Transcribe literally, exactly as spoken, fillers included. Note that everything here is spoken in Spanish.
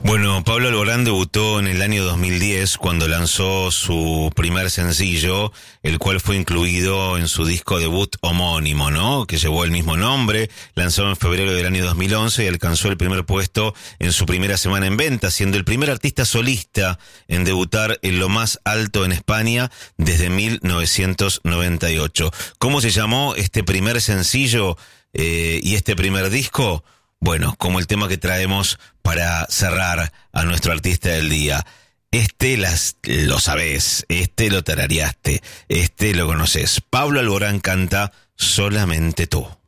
Bueno, Pablo Alborán debutó en el año dos mil diez cuando lanzó su primer sencillo, el cual fue incluido en su disco debut homónimo, ¿no? Que llevó el mismo nombre, lanzado en febrero del año dos mil once y alcanzó el primer puesto en su primera semana en venta, siendo el primer artista solista en debutar en lo más alto en España desde mil novecientos noventa y ocho. ¿Cómo se llamó este primer sencillo eh, y este primer disco? Bueno, como el tema que traemos para cerrar a nuestro artista del día. Este las, lo sabés, este lo tarareaste, este lo conoces. Pablo Alborán canta Solamente tú.